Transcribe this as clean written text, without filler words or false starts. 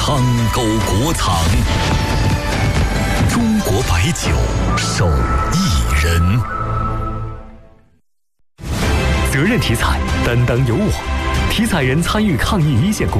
汤沟国藏，中国白酒手艺人。责任体彩，担当有我。体彩人参与抗疫一线工